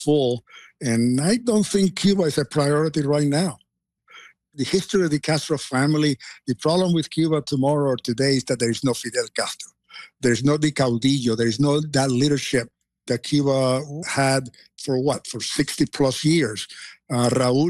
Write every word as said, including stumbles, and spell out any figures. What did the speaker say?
full. And I don't think Cuba is a priority right now. The history of the Castro family, the problem with Cuba tomorrow or today is that there is no Fidel Castro. There's no the caudillo. There's no that leadership that Cuba had for what? For sixty plus years. Uh, Raul